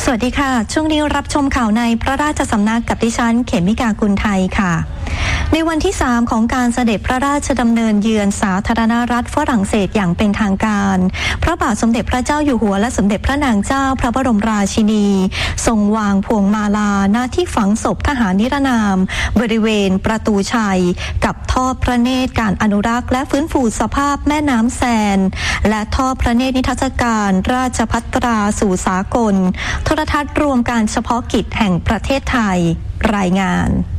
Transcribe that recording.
สวัสดีค่ะช่วงนี้รับชมข่าวในพระราชสำนักกับดิฉันเขมิกากุลไทยค่ะในวันที่3ของการเสด็จพระราชดำเนินเยือนสาธารณรัฐฝรั่งเศสอย่างเป็นทางการพระบาทสมเด็จพระเจ้าอยู่หัวและสมเด็จพระนางเจ้าพระบรมราชินีทรงวางพวงมาลาณที่ฝังศพทหารนิรนามบริเวณประตูชัยกับทอดพระเนตรการอนุรักษ์และฟื้นฟูสภาพแม่น้ำแซนและทอดพระเนตรนิทรรศการราชภัตราสู่สากลโทรทัศน์รวมการเฉพาะกิจแห่งประเทศไทยรายงาน